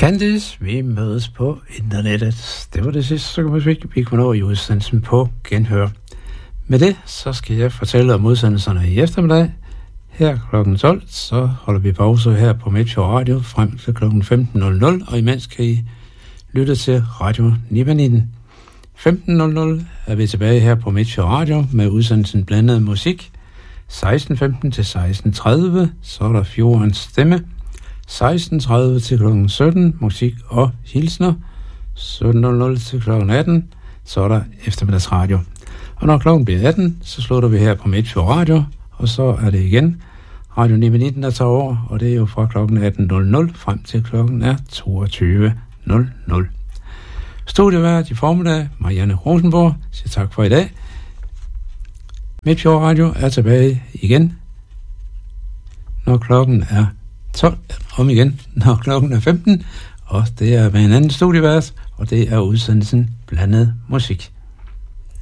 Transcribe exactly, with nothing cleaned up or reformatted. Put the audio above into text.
Candice, vi mødes på internettet. Det var det sidste, så kan man sige, vi kunne nå i udsendelsen på genhør. Med det, så skal jeg fortælle om udsendelserne i eftermiddag. Her klokken tolv, så holder vi pause her på Midtfjord Radio frem til klokken femten nul nul, og imens kan I lytte til Radio Nibaniden. femten nul nul er vi tilbage her på Midtfjord Radio med udsendelsen Blandet Musik. seksten femten til seksten tredive, så er der Fjordens Stemme. seksten tredive til klokken sytten, musik og hilsner. sytten nul nul til klokken atten, så er der eftermiddagsradio. Og når klokken bliver atten, så slutter vi her på Midtfjord Radio, og så er det igen Radio Nibaniden, der tager over, og det er jo fra klokken atten nul nul frem til klokken er toogtyve nul nul. Studievært i formiddag, Marianne Rosenborg, siger tak for i dag. Midtfjord Radio er tilbage igen, når klokken er tolv, om igen, når klokken er femten, og det er med en anden studievært, og det er udsendelsen Blandet Musik.